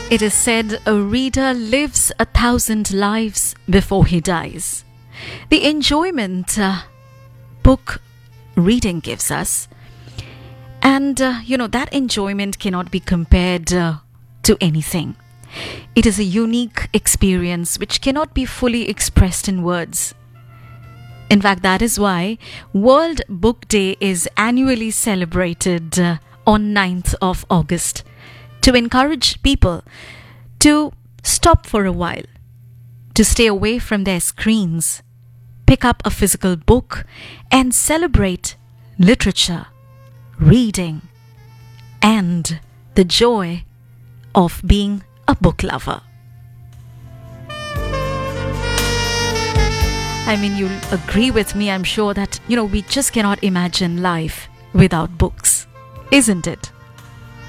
It is said a reader lives 1,000 lives before he dies. The enjoyment book reading gives us, and that enjoyment cannot be compared to anything. It is a unique experience which cannot be fully expressed in words. In fact, that is why World Book Day is annually celebrated on 9th of August, to encourage people to stop for a while, to stay away from their screens, pick up a physical book, and celebrate literature, reading, and the joy of being a book lover. I mean, you'll agree with me, I'm sure, that, we just cannot imagine life without books, isn't it?